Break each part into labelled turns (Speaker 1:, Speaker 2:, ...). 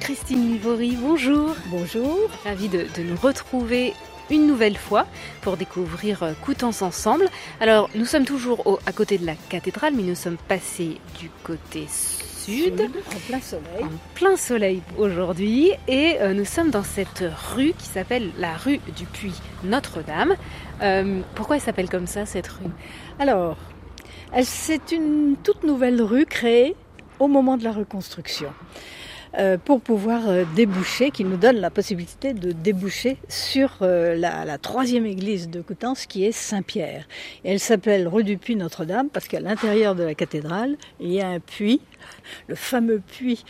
Speaker 1: Christine Livory, bonjour.
Speaker 2: Bonjour.
Speaker 1: Ravie de nous retrouver une nouvelle fois pour découvrir Coutances ensemble. Alors, nous sommes toujours à côté de la cathédrale, mais nous sommes passés du côté sud.
Speaker 2: En plein soleil.
Speaker 1: En plein soleil aujourd'hui. Et nous sommes dans cette rue qui s'appelle la rue du Puy Notre-Dame. Pourquoi elle s'appelle comme ça, cette rue ?
Speaker 2: Alors, c'est une toute nouvelle rue créée au moment de la reconstruction. Pour pouvoir déboucher, qui nous donne la possibilité de déboucher sur la troisième église de Coutances qui est Saint-Pierre. Et elle s'appelle rue du Puy Notre-Dame parce qu'à l'intérieur de la cathédrale, il y a un puits, le fameux puits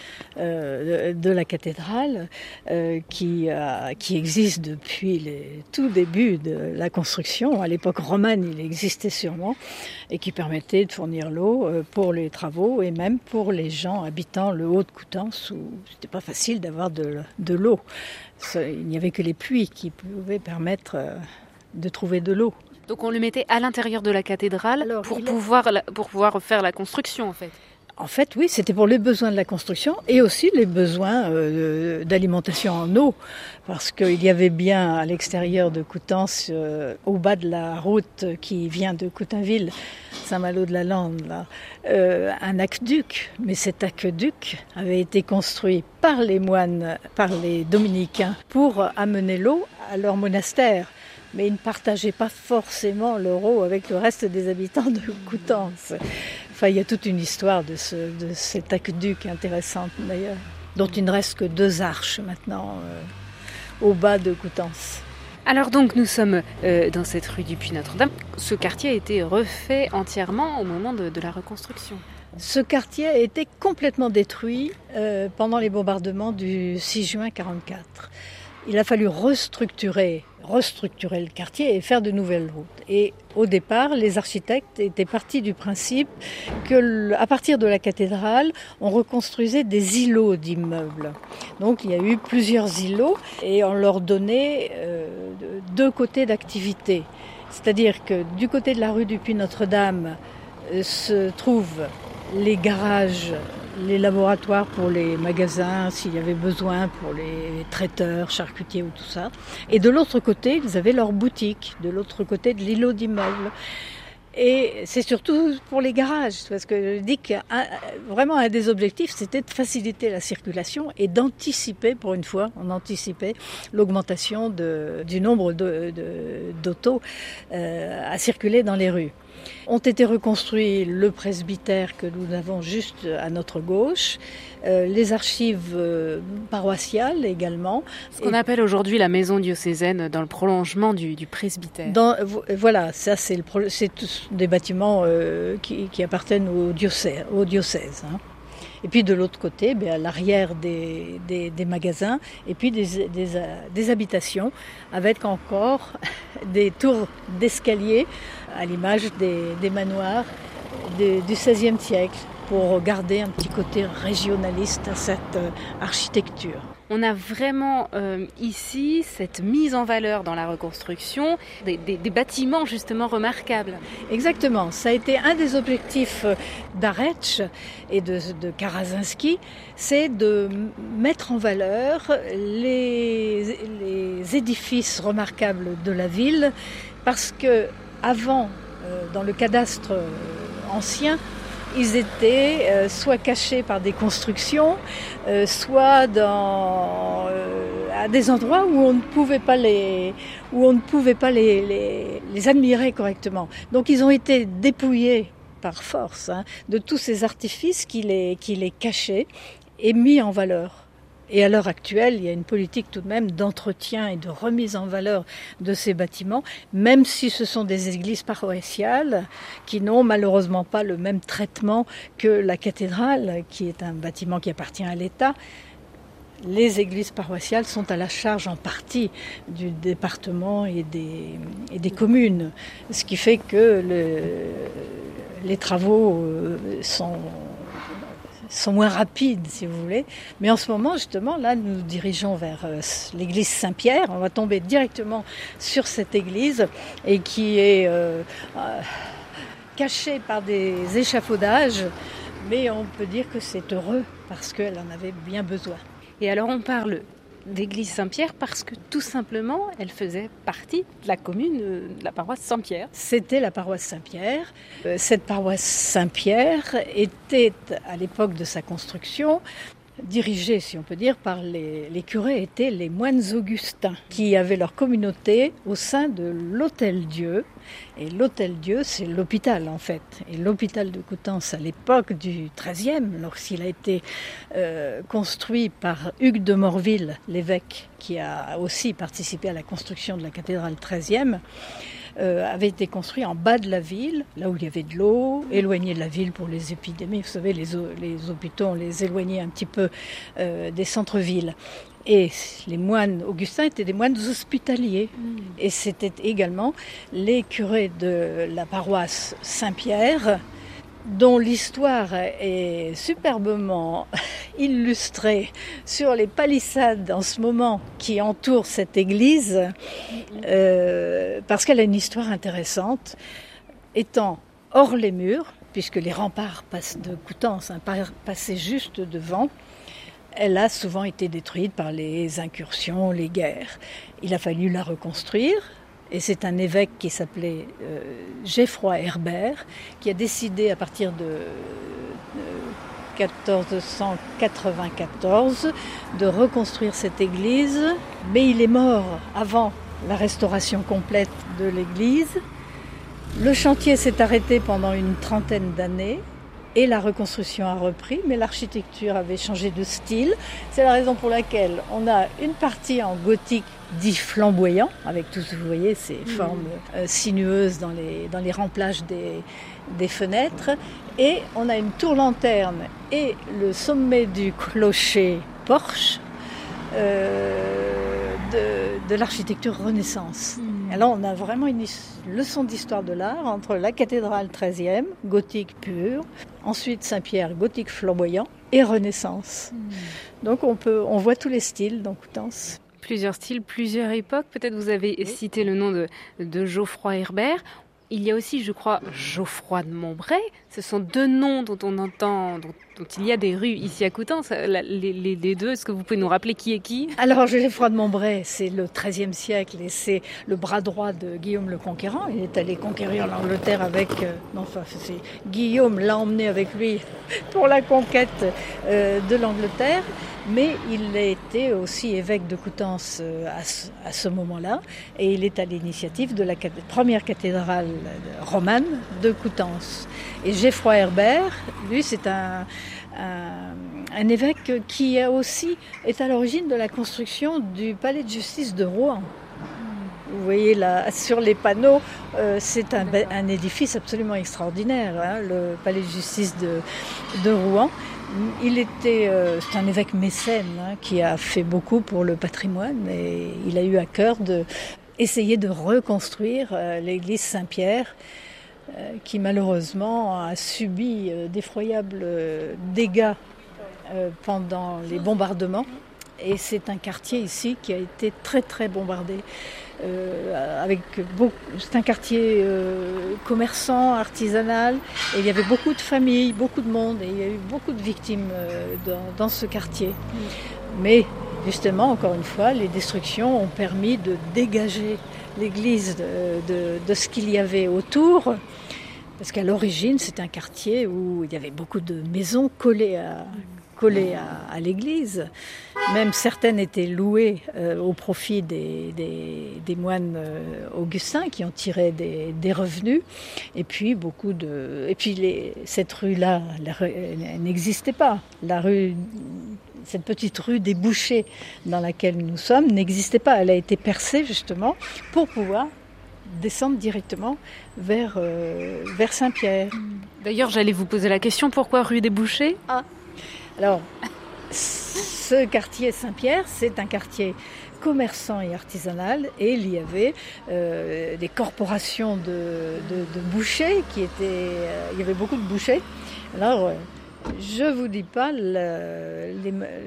Speaker 2: de la cathédrale qui existe depuis les tout débuts de la construction. À l'époque romane, il existait sûrement et qui permettait de fournir l'eau pour les travaux et même pour les gens habitant le haut de Coutances où c'était pas facile d'avoir de l'eau. Il n'y avait que les puits qui pouvaient permettre de trouver de l'eau.
Speaker 1: Donc on le mettait à l'intérieur de la cathédrale pour pouvoir faire la construction en fait.
Speaker 2: En fait, oui, c'était pour les besoins de la construction et aussi les besoins d'alimentation en eau. Parce qu'il y avait bien à l'extérieur de Coutances, au bas de la route qui vient de Coutainville, Saint-Malo-de-la-Lande, là, un aqueduc. Mais cet aqueduc avait été construit par les moines, par les dominicains, pour amener l'eau à leur monastère. Mais ils ne partageaient pas forcément leur eau avec le reste des habitants de Coutances. Enfin, il y a toute une histoire de cet aqueduc intéressante d'ailleurs, dont il ne reste que 2 arches maintenant au bas de Coutances.
Speaker 1: Alors donc nous sommes dans cette rue du Puy Notre-Dame. Ce quartier a été refait entièrement au moment de la reconstruction.
Speaker 2: Ce quartier a été complètement détruit pendant les bombardements du 6 juin 1944. Il a fallu restructurer le quartier et faire de nouvelles routes. Et au départ, les architectes étaient partis du principe qu'à partir de la cathédrale, on reconstruisait des îlots d'immeubles. Donc il y a eu plusieurs îlots et on leur donnait 2 côtés d'activité. C'est-à-dire que du côté de la rue du Puy Notre-Dame se trouvent les garages, les laboratoires pour les magasins, s'il y avait besoin pour les traiteurs, charcutiers ou tout ça. Et de l'autre côté, ils avaient leur boutique, de l'autre côté de l'îlot d'immeubles. Et c'est surtout pour les garages, parce que je dis que vraiment un des objectifs, c'était de faciliter la circulation et d'anticiper, pour une fois, on anticipait l'augmentation du nombre d'autos à circuler dans les rues. Ont été reconstruits le presbytère que nous avons juste à notre gauche, les archives paroissiales également.
Speaker 1: Ce qu'on appelle aujourd'hui la maison diocésaine dans le prolongement du presbytère.
Speaker 2: Voilà, ça c'est tous des bâtiments qui appartiennent au diocèse. Hein. Et puis de l'autre côté, à l'arrière des magasins, et puis des habitations, avec encore des tours d'escalier à l'image des manoirs du XVIe siècle, pour garder un petit côté régionaliste à cette architecture.
Speaker 1: On a vraiment ici cette mise en valeur dans la reconstruction des bâtiments justement remarquables.
Speaker 2: Exactement, ça a été un des objectifs d'Aretsch et de Karazinski, c'est de mettre en valeur les édifices remarquables de la ville, parce que avant, dans le cadastre ancien, ils étaient soit cachés par des constructions, soit à des endroits où on ne pouvait pas les admirer correctement. Donc ils ont été dépouillés par force de tous ces artifices qui les cachaient et mis en valeur. Et à l'heure actuelle, il y a une politique tout de même d'entretien et de remise en valeur de ces bâtiments, même si ce sont des églises paroissiales qui n'ont malheureusement pas le même traitement que la cathédrale, qui est un bâtiment qui appartient à l'État. Les églises paroissiales sont à la charge en partie du département et des communes, ce qui fait que les travaux sont moins rapides, si vous voulez. Mais en ce moment, justement, là, nous nous dirigeons vers l'église Saint-Pierre. On va tomber directement sur cette église et qui est cachée par des échafaudages. Mais on peut dire que c'est heureux parce qu'elle en avait bien besoin.
Speaker 1: Et alors on parle d'église Saint-Pierre parce que tout simplement elle faisait partie de la commune de la paroisse Saint-Pierre.
Speaker 2: C'était la paroisse Saint-Pierre. Cette paroisse Saint-Pierre était, à l'époque de sa construction, dirigés, si on peut dire, par les curés étaient les moines augustins qui avaient leur communauté au sein de l'Hôtel-Dieu. Et l'Hôtel-Dieu, c'est l'hôpital en fait. Et l'hôpital de Coutances à l'époque du XIIIe, lorsqu'il a été construit par Hugues de Morville, l'évêque qui a aussi participé à la construction de la cathédrale XIIIe, avait été construit en bas de la ville, là où il y avait de l'eau, éloigné de la ville pour les épidémies. Vous savez, les hôpitaux, on les éloignait un petit peu des centres-villes. Et les moines augustins étaient des moines hospitaliers. Et c'était également les curés de la paroisse Saint-Pierre, dont l'histoire est superbement illustrée sur les palissades en ce moment qui entourent cette église, parce qu'elle a une histoire intéressante. Étant hors les murs, puisque les remparts de Coutances passaient juste devant, elle a souvent été détruite par les incursions, les guerres. Il a fallu la reconstruire. Et c'est un évêque qui s'appelait Geoffroy Herbert qui a décidé à partir de 1494 de reconstruire cette église. Mais il est mort avant la restauration complète de l'église. Le chantier s'est arrêté pendant une trentaine d'années. Et la reconstruction a repris, mais l'architecture avait changé de style. C'est la raison pour laquelle on a une partie en gothique dit flamboyant, avec tout ce que vous voyez, ces formes sinueuses dans les remplages des fenêtres. Et on a une tour-lanterne et le sommet du clocher porche de l'architecture Renaissance. Alors on a vraiment une leçon d'histoire de l'art entre la cathédrale XIIIe, gothique pure, ensuite Saint-Pierre, gothique flamboyant, et Renaissance. Donc on voit tous les styles dans Coutances.
Speaker 1: Plusieurs styles, plusieurs époques. Peut-être vous avez cité le nom de Geoffroy Herbert. Il y a aussi, je crois, Geoffroy de Montbray. Ce sont deux noms dont on entend, dont il y a des rues ici à Coutances. Les deux, est-ce que vous pouvez nous rappeler qui est qui ?
Speaker 2: Alors, Geoffroy de Montbray, c'est le XIIIe siècle et c'est le bras droit de Guillaume le Conquérant. Il est allé conquérir l'Angleterre avec... Guillaume l'a emmené avec lui pour la conquête de l'Angleterre. Mais il a été aussi évêque de Coutances à ce moment-là. Et il est à l'initiative de la première cathédrale romane de Coutances. Et Geoffroy Herbert, lui, c'est un évêque qui est à l'origine de la construction du palais de justice de Rouen. Vous voyez là, sur les panneaux, c'est un édifice absolument extraordinaire, hein, le palais de justice de Rouen. C'est un évêque mécène qui a fait beaucoup pour le patrimoine et il a eu à cœur d'essayer de reconstruire l'église Saint-Pierre qui malheureusement a subi d'effroyables dégâts pendant les bombardements. Et c'est un quartier ici qui a été très très bombardé. C'est un quartier commerçant, artisanal, et il y avait beaucoup de familles, beaucoup de monde, et il y a eu beaucoup de victimes dans ce quartier. Mais justement, encore une fois, les destructions ont permis de dégager l'église de ce qu'il y avait autour, parce qu'à l'origine, c'est un quartier où il y avait beaucoup de maisons collées à l'église. Même certaines étaient louées au profit des moines augustins qui en tiraient des revenus. Et puis cette rue-là, elle n'existait pas. Cette petite rue des Bouchers dans laquelle nous sommes n'existait pas. Elle a été percée justement pour pouvoir descendre directement vers Saint-Pierre.
Speaker 1: D'ailleurs, j'allais vous poser la question, pourquoi rue des Bouchers ?
Speaker 2: Alors, ce quartier Saint-Pierre, c'est un quartier commerçant et artisanal, et il y avait des corporations de bouchers il y avait beaucoup de bouchers. Alors, je vous dis pas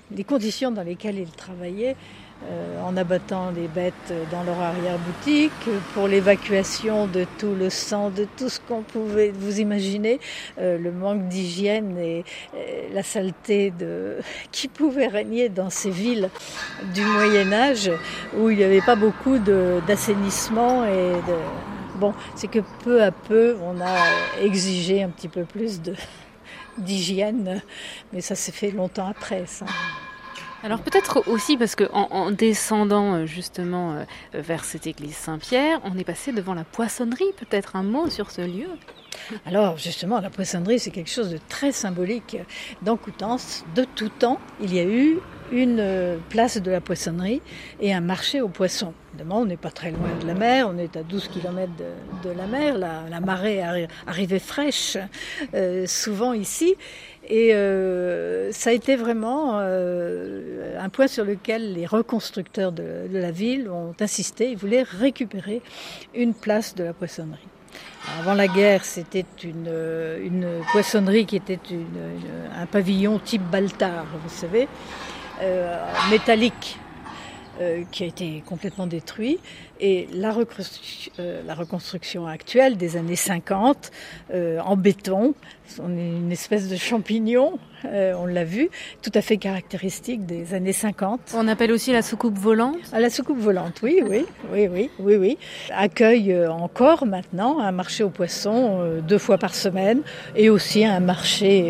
Speaker 2: les conditions dans lesquelles ils travaillaient, en abattant les bêtes dans leur arrière-boutique, pour l'évacuation de tout le sang, de tout ce qu'on pouvait vous imaginer, le manque d'hygiène et la saleté qui pouvait régner dans ces villes du Moyen-Âge où il n'y avait pas beaucoup d'assainissement Bon, c'est que peu à peu, on a exigé un petit peu plus d'hygiène, mais ça s'est fait longtemps après, ça.
Speaker 1: Alors peut-être aussi parce qu'en descendant justement vers cette église Saint-Pierre, on est passé devant la poissonnerie. Peut-être un mot sur ce lieu?
Speaker 2: Alors justement, la poissonnerie, c'est quelque chose de très symbolique. Dans Coutances, de tout temps, il y a eu une place de la poissonnerie et un marché aux poissons. Évidemment, on n'est pas très loin de la mer, on est à 12 km de la mer, la marée arrivait fraîche souvent ici. Et ça a été vraiment un point sur lequel les reconstructeurs de la ville ont insisté. Ils voulaient récupérer une place de la poissonnerie. Avant la guerre, c'était une poissonnerie qui était un pavillon type Baltard, vous savez, métallique, qui a été complètement détruit. Et la reconstruction actuelle des années 50, en béton, on est une espèce de champignon, on l'a vu, tout à fait caractéristique des années 50.
Speaker 1: On appelle aussi la soucoupe volante?
Speaker 2: La soucoupe volante, oui. Accueille encore maintenant un marché aux poissons 2 fois par semaine et aussi un marché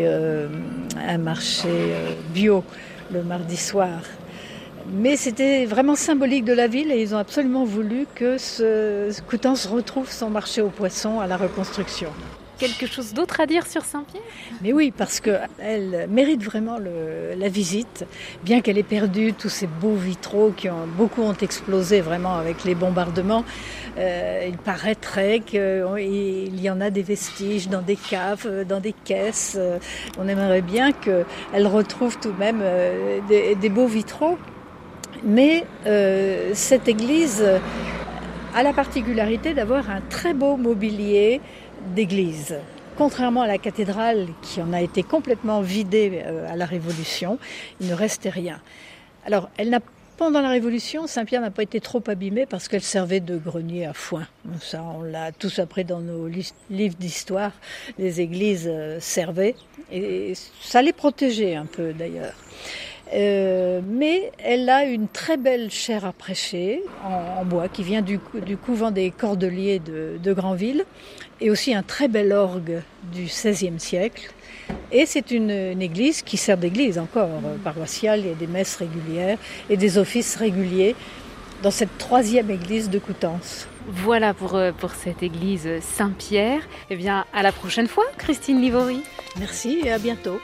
Speaker 2: bio le mardi soir. Mais c'était vraiment symbolique de la ville et ils ont absolument voulu que Coutances retrouve son marché aux poissons à la reconstruction.
Speaker 1: Quelque chose d'autre à dire sur Saint-Pierre?
Speaker 2: Mais oui, parce qu'elle mérite vraiment la visite, bien qu'elle ait perdu tous ces beaux vitraux beaucoup ont explosé vraiment avec les bombardements. Il paraîtrait qu'il y en a des vestiges dans des caves, dans des caisses. On aimerait bien qu'elle retrouve tout de même des beaux vitraux. Mais cette église a la particularité d'avoir un très beau mobilier d'église. Contrairement à la cathédrale qui en a été complètement vidée à la Révolution, il ne restait rien. Alors, pendant la Révolution, Saint-Pierre n'a pas été trop abîmée parce qu'elle servait de grenier à foin. Ça, on l'a tous appris dans nos livres d'histoire. Les églises servaient et ça les protégeait un peu d'ailleurs. Mais elle a une très belle chaire à prêcher en bois qui vient du couvent des Cordeliers de Granville et aussi un très bel orgue du XVIe siècle. Et c'est une église qui sert d'église encore paroissiale. Il y a des messes régulières et des offices réguliers dans cette 3e église de Coutances.
Speaker 1: Voilà pour cette église Saint-Pierre. Eh bien, à la prochaine fois, Christine Livory.
Speaker 2: Merci et à bientôt.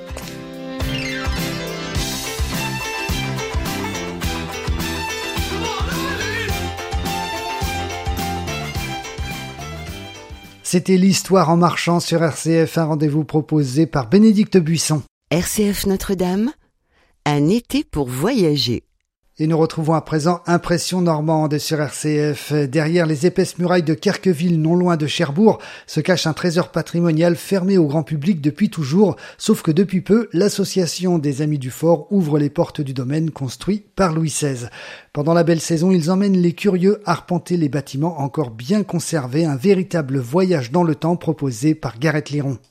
Speaker 3: C'était l'Histoire en marchant sur RCF, un rendez-vous proposé par Bénédicte Buisson.
Speaker 4: RCF Notre-Dame, un été pour voyager.
Speaker 3: Et nous retrouvons à présent Impression normande sur RCF. Derrière les épaisses murailles de Querqueville, non loin de Cherbourg, se cache un trésor patrimonial fermé au grand public depuis toujours, sauf que depuis peu, l'association des Amis du Fort ouvre les portes du domaine construit par Louis XVI. Pendant la belle saison, ils emmènent les curieux arpenter les bâtiments encore bien conservés, un véritable voyage dans le temps proposé par Gareth Liron.